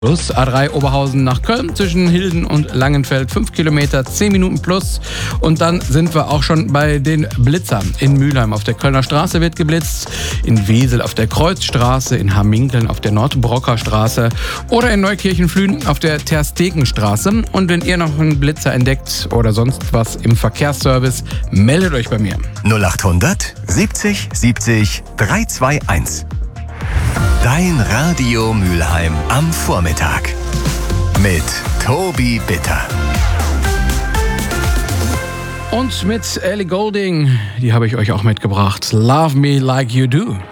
Plus A3 Oberhausen nach Köln zwischen Hilden und Langenfeld 5 Kilometer, 10 Minuten plus. Und dann sind wir auch schon bei den Blitzern. In Mülheim auf der Kölner Straße wird geblitzt, in Wesel auf der Kreuzstraße, in Hamminkeln auf der Nordbrocker Straße oder in Neukirchen-Flühen auf der Terstekenstraße. Und wenn ihr noch einen Blitzer entdeckt oder sonst was im Verkehrsservice, meldet euch bei mir. 0800 70 70 321. Dein Radio Mülheim am Vormittag mit Tobi Bitter. Und mit Ellie Goulding, die habe ich euch auch mitgebracht. Love Me Like You Do.